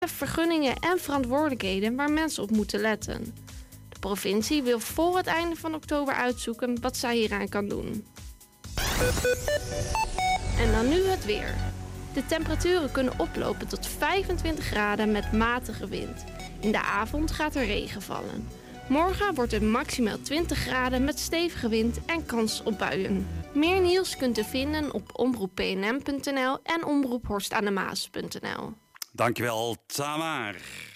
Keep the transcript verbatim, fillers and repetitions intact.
vergunningen en verantwoordelijkheden waar mensen op moeten letten. De provincie wil voor het einde van oktober uitzoeken wat zij hieraan kan doen. En dan nu het weer. De temperaturen kunnen oplopen tot vijfentwintig graden met matige wind. In de avond gaat er regen vallen. Morgen wordt het maximaal twintig graden met stevige wind en kans op buien. Meer nieuws kunt u vinden op omroep p n m punt n l en omroep horst aan de maas punt n l. Dankjewel, Tamar.